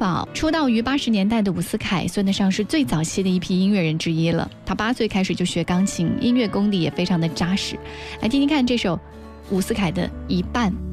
宝。出道于80年代的伍思凯算得上是最早期的一批音乐人之一了。他8岁开始就学钢琴，音乐功底也非常的扎实。来听听看这首伍思凯的《一半》。